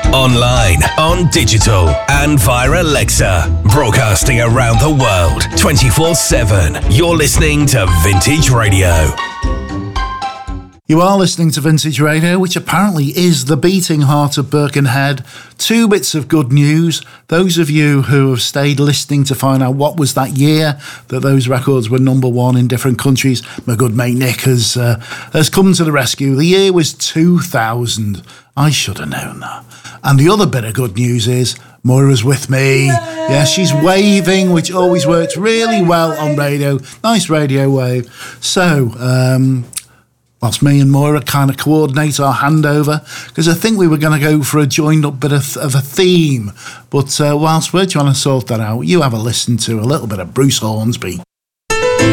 online, on digital, and via Alexa. Broadcasting around the world, 24/7. You're listening to Vintage Radio. You are listening to Vintage Radio, which apparently is the beating heart of Birkenhead. Two bits of good news. Those of you who have stayed listening to find out what was that year that those records were number one in different countries, my good mate Nick has come to the rescue. The year was 2000. I should have known that. And the other bit of good news is Moira's with me. Yeah, she's waving, which always works really well on radio. Nice radio wave. So, whilst me and Moira kind of coordinate our handover, because I think we were going to go for a joined up bit of a theme. But whilst we're trying to sort that out, you have a listen to a little bit of Bruce Hornsby.